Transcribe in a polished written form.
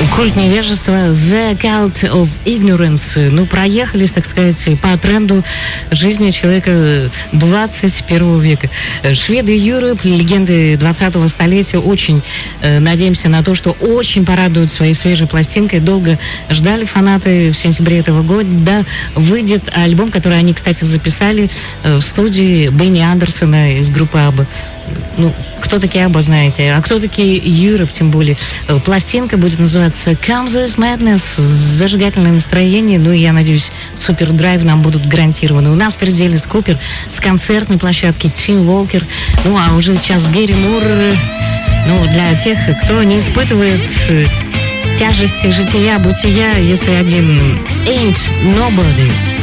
Культ невежества, The Cult of Ignorance. Ну, проехались, так сказать, по тренду жизни человека 21 века. Шведы Europe, легенды 20-го столетия, очень надеемся на то, что очень порадуют своей свежей пластинкой. Долго ждали фанаты. В сентябре этого года, да, выйдет альбом, который они, кстати, записали в студии Бенни Андерсона из группы ABBA. Ну, кто такие ABBA, знаете, а кто такие Europe, тем более. Пластинка будет называться Come This Madness, зажигательное настроение, ну и, я надеюсь, супер-драйв нам будут гарантированы. У нас впереди Элис Купер с концертной площадки, Тим Волкер, ну а уже сейчас Гэри Мур, ну, для тех, кто не испытывает тяжести жития, бытия, если один Ain't Nobody.